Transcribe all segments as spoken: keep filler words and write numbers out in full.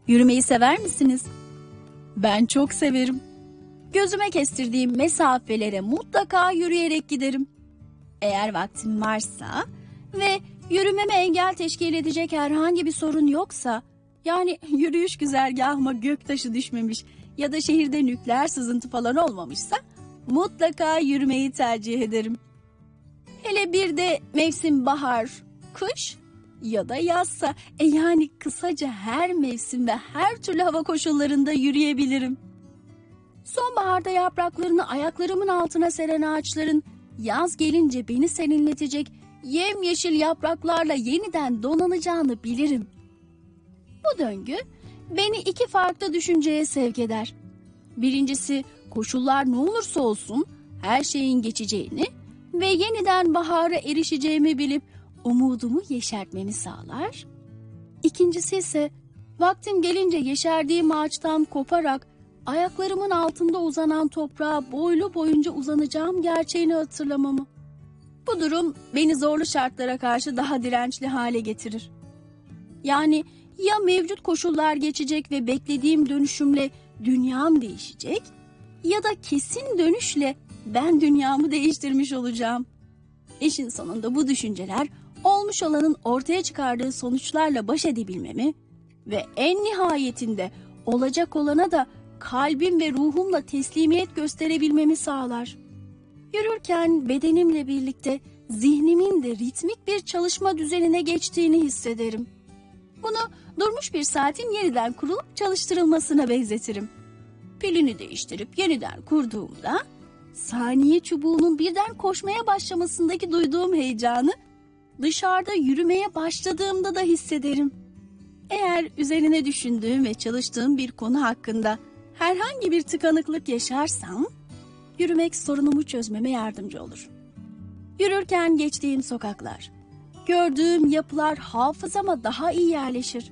Yürümeyi sever misiniz? Ben çok severim. Gözüme kestirdiğim mesafelere mutlaka yürüyerek giderim. Eğer vaktim varsa ve yürümeme engel teşkil edecek herhangi bir sorun yoksa, yani yürüyüş güzergahıma göktaşı düşmemiş ya da şehirde nükleer sızıntı falan olmamışsa mutlaka yürümeyi tercih ederim. Hele bir de mevsim bahar, kış ya da yazsa, e yani kısaca her mevsim ve her türlü hava koşullarında yürüyebilirim. Sonbaharda yapraklarını ayaklarımın altına seren ağaçların yaz gelince beni serinletecek yemyeşil yapraklarla yeniden donanacağını bilirim. Bu döngü beni iki farklı düşünceye sevk eder. Birincisi, koşullar ne olursa olsun her şeyin geçeceğini ve yeniden bahara erişeceğimi bilip umudumu yeşertmemi sağlar. İkincisi ise vaktim gelince yeşerdiğim ağaçtan koparak ayaklarımın altında uzanan toprağa boylu boyunca uzanacağım gerçeğini hatırlamamı. Bu durum beni zorlu şartlara karşı daha dirençli hale getirir. Yani ya mevcut koşullar geçecek ve beklediğim dönüşümle dünyam değişecek ya da kesin dönüşle ben dünyamı değiştirmiş olacağım. İşin sonunda bu düşünceler olmuş olanın ortaya çıkardığı sonuçlarla baş edebilmemi ve en nihayetinde olacak olana da kalbim ve ruhumla teslimiyet gösterebilmemi sağlar. Yürürken bedenimle birlikte zihnimin de ritmik bir çalışma düzenine geçtiğini hissederim. Bunu durmuş bir saatin yeniden kurulup çalıştırılmasına benzetirim. Pilini değiştirip yeniden kurduğumda saniye çubuğunun birden koşmaya başlamasındaki duyduğum heyecanı dışarıda yürümeye başladığımda da hissederim. Eğer üzerine düşündüğüm ve çalıştığım bir konu hakkında herhangi bir tıkanıklık yaşarsam, yürümek sorunumu çözmeme yardımcı olur. Yürürken geçtiğim sokaklar, gördüğüm yapılar hafızama daha iyi yerleşir.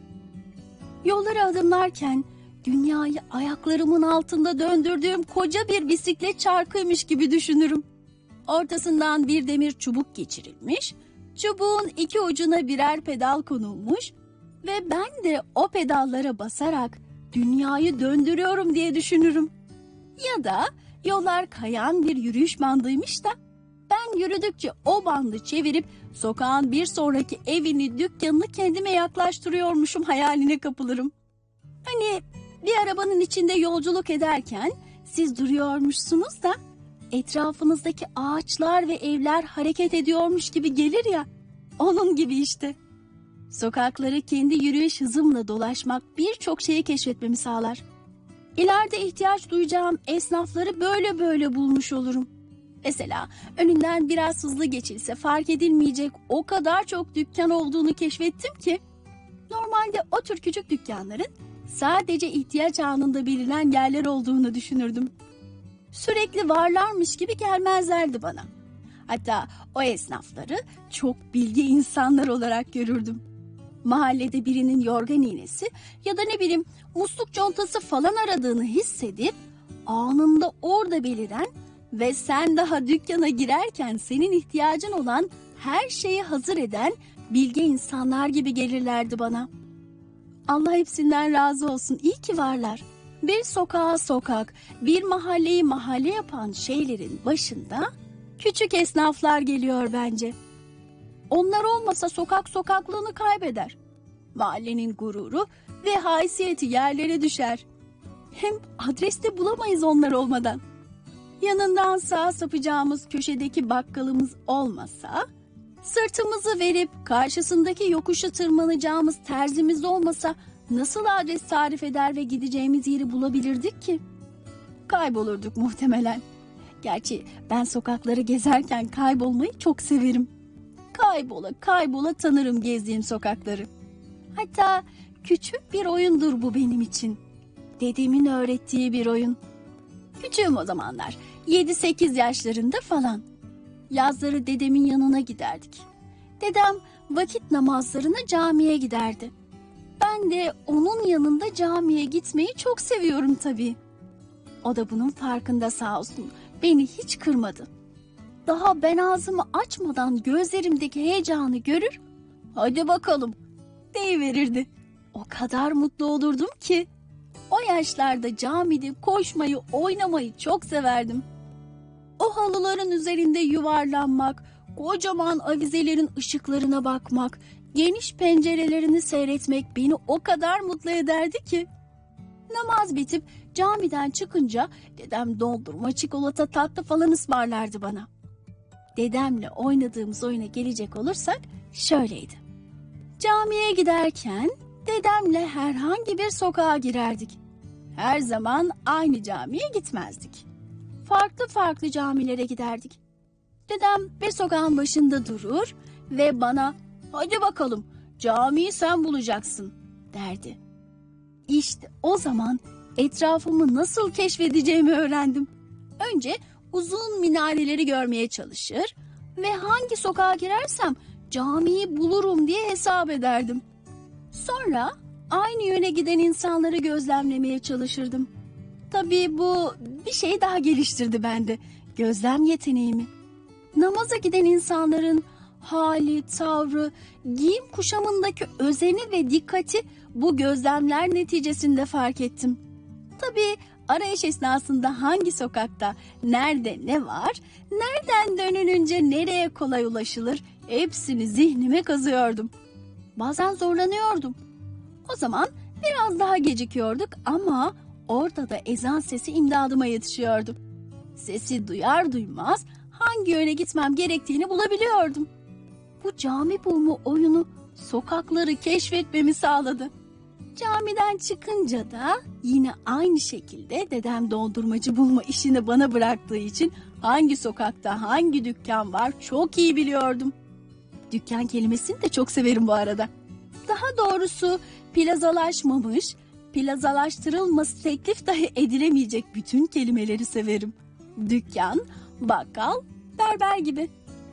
Yollara adımlarken dünyayı ayaklarımın altında döndürdüğüm koca bir bisiklet çarkıymış gibi düşünürüm. Ortasından bir demir çubuk geçirilmiş, çubuğun iki ucuna birer pedal konulmuş ve ben de o pedallara basarak dünyayı döndürüyorum diye düşünürüm. Ya da yollar kayan bir yürüyüş bandıymış da ben yürüdükçe o bandı çevirip sokağın bir sonraki evini, dükkanını kendime yaklaştırıyormuşum hayaline kapılırım. Hani bir arabanın içinde yolculuk ederken siz duruyormuşsunuz da etrafınızdaki ağaçlar ve evler hareket ediyormuş gibi gelir ya, onun gibi işte. Sokakları kendi yürüyüş hızımla dolaşmak birçok şeyi keşfetmemi sağlar. İleride ihtiyaç duyacağım esnafları böyle böyle bulmuş olurum. Mesela önünden biraz hızlı geçilse fark edilmeyecek o kadar çok dükkan olduğunu keşfettim ki, normalde o tür küçük dükkanların sadece ihtiyaç anında bilinen yerler olduğunu düşünürdüm. Sürekli varlarmış gibi gelmezlerdi bana. Hatta o esnafları çok bilge insanlar olarak görürdüm. Mahallede birinin yorgan iğnesi ya da ne bileyim musluk contası falan aradığını hissedip anında orada beliren ve sen daha dükkana girerken senin ihtiyacın olan her şeyi hazır eden bilge insanlar gibi gelirlerdi bana. Allah hepsinden razı olsun, iyi ki varlar. Bir sokağa sokak, bir mahalleyi mahalle yapan şeylerin başında küçük esnaflar geliyor bence. Onlar olmasa sokak sokaklığını kaybeder. Mahallenin gururu ve haysiyeti yerlere düşer. Hem adreste bulamayız onlar olmadan. Yanından sağa sapacağımız köşedeki bakkalımız olmasa, sırtımızı verip karşısındaki yokuşu tırmanacağımız terzimiz olmasa nasıl adres tarif eder ve gideceğimiz yeri bulabilirdik ki? Kaybolurduk muhtemelen. Gerçi ben sokakları gezerken kaybolmayı çok severim. Kaybola kaybola tanırım gezdiğim sokakları. Hatta küçük bir oyundur bu benim için. Dedemin öğrettiği bir oyun. Küçüğüm o zamanlar, yedi sekiz yaşlarında falan. Yazları dedemin yanına giderdik. Dedem vakit namazlarına camiye giderdi. Ben de onun yanında camiye gitmeyi çok seviyorum tabii. O da bunun farkında sağ olsun. Beni hiç kırmadı. Daha ben ağzımı açmadan gözlerimdeki heyecanı görür, hadi bakalım deyiverirdi. o kadar mutlu olurdum ki. O yaşlarda camide koşmayı, oynamayı çok severdim. O halıların üzerinde yuvarlanmak, kocaman avizelerin ışıklarına bakmak, geniş pencerelerini seyretmek beni o kadar mutlu ederdi ki. Namaz bitip camiden çıkınca dedem dondurma, çikolata, tatlı falan ısmarlardı bana. Dedemle oynadığımız oyuna gelecek olursak şöyleydi. Camiye giderken dedemle herhangi bir sokağa girerdik. Her zaman aynı camiye gitmezdik. Farklı farklı camilere giderdik. Dedem bir sokağın başında durur ve bana "Hadi bakalım, camiyi sen bulacaksın," derdi. İşte o zaman etrafımı nasıl keşfedeceğimi öğrendim. Önce uzun minareleri görmeye çalışır ve hangi sokağa girersem camiyi bulurum diye hesap ederdim. Sonra aynı yöne giden insanları gözlemlemeye çalışırdım. Tabii bu bir şey daha geliştirdi bende, gözlem yeteneğimi. Namaza giden insanların hali, tavrı, giyim kuşamındaki özeni ve dikkati bu gözlemler neticesinde fark ettim. Tabii arayış esnasında hangi sokakta, nerede ne var, nereden dönülünce nereye kolay ulaşılır, hepsini zihnime kazıyordum. Bazen zorlanıyordum. O zaman biraz daha gecikiyorduk ama orada da ezan sesi imdadıma yetişiyordu. Sesi duyar duymaz hangi yöne gitmem gerektiğini bulabiliyordum. Bu cami bulma oyunu sokakları keşfetmemi sağladı. Camiden çıkınca da yine aynı şekilde dedem dondurmacı bulma işini bana bıraktığı için hangi sokakta hangi dükkan var çok iyi biliyordum. Dükkan kelimesini de çok severim bu arada. Daha doğrusu plazalaşmamış, plazalaştırılması teklif dahi edilemeyecek bütün kelimeleri severim. Dükkan, bakkal, berber gibi.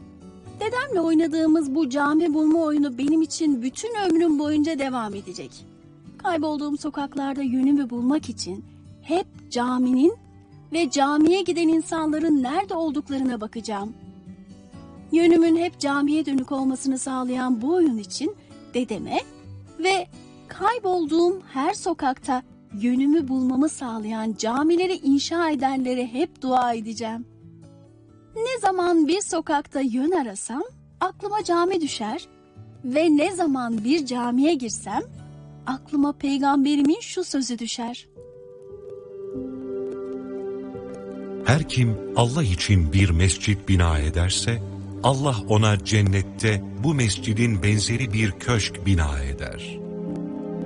Dedemle oynadığımız bu cami bulma oyunu benim için bütün ömrüm boyunca devam edecek. Kaybolduğum sokaklarda yönümü bulmak için hep caminin ve camiye giden insanların nerede olduklarına bakacağım. Yönümün hep camiye dönük olmasını sağlayan bu oyun için dedeme ve kaybolduğum her sokakta yönümü bulmamı sağlayan camileri inşa edenlere hep dua edeceğim. Ne zaman bir sokakta yön arasam aklıma cami düşer ve ne zaman bir camiye girsem aklıma peygamberimin şu sözü düşer. Her kim Allah için bir mescit bina ederse, Allah ona cennette bu mescidin benzeri bir köşk bina eder.